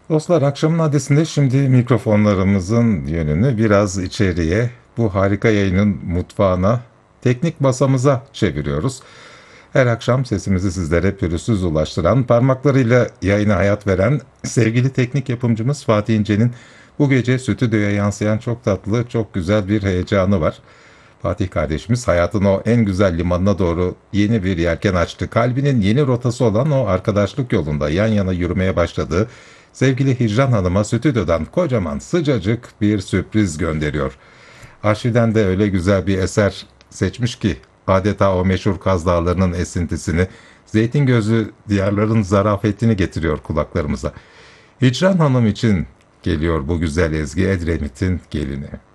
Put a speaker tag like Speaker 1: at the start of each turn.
Speaker 1: Dostlar akşamın adresinde şimdi mikrofonlarımızın yönünü biraz içeriye, bu harika yayının mutfağına, teknik masamıza çeviriyoruz. Her akşam sesimizi sizlere pürüzsüz ulaştıran, parmaklarıyla yayına hayat veren sevgili teknik yapımcımız Fatih İnce'nin bu gece stüdyoya yansıyan çok tatlı, çok güzel bir heyecanı var. Fatih kardeşimiz hayatın o en güzel limanına doğru yeni bir yelken açtı. Kalbinin yeni rotası olan o arkadaşlık yolunda yan yana yürümeye başladığı sevgili Hicran Hanım'a stüdyodan kocaman sıcacık bir sürpriz gönderiyor. Arşivden de öyle güzel bir eser seçmiş ki adeta o meşhur Kaz Dağları'nın esintisini, zeytin gözlü diyarların zarafetini getiriyor kulaklarımıza. Hicran Hanım için geliyor bu güzel ezgi Edremit'in gelini.